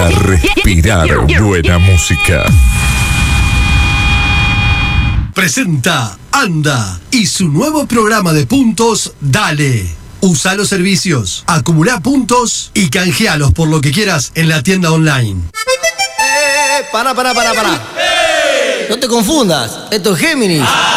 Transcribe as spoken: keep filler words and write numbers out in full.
para respirar buena música. Presenta Anda y su nuevo programa de puntos Dale. Usa los servicios, acumula puntos y canjealos por lo que quieras en la tienda online. ¡Eh! ¡Para, para, para, para! No te confundas, esto es Géminis.